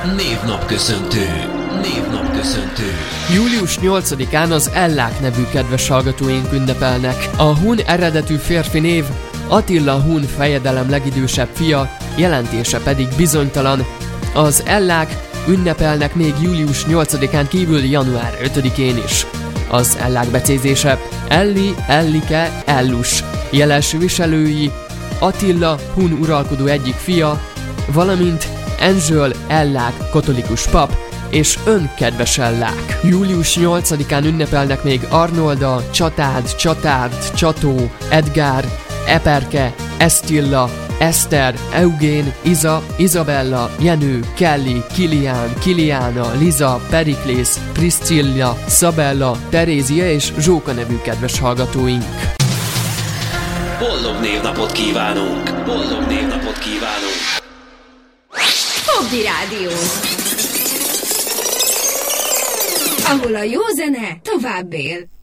Névnapköszöntő. Július 8-án az Ellák nevű kedves hallgatóink ünnepelnek. A hun eredetű férfi név Attila hun fejedelem legidősebb fia, jelentése pedig bizonytalan. Az Ellák ünnepelnek még július 8-án kívül január 5-én is. Az Ellák becézése Elli, Ellike, Ellus. Jeles viselői Attila hun uralkodó egyik fia, valamint Enzsöl Ellák katolikus pap és önkedves Ellák. Július 8-án ünnepelnek még Arnolda, Csatád, Csatárd, Csató, Edgár, Eperke, Esztilla, Eszter, Eugén, Iza, Izabella, Jenő, Kelly, Kilián, Kiliána, Liza, Periklész, Priscilla, Szabella, Terézia és Zsóka nevű kedves hallgatóink. Boldog névnapot kívánunk! Hobby Rádió, ahol a jó zene tovább él.